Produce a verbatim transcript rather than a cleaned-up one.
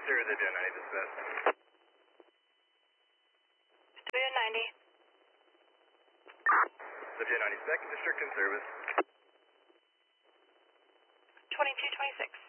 Sir, the J ninety dispatch. Studio ninety. The J ninety second District in service. twenty-two twenty-six.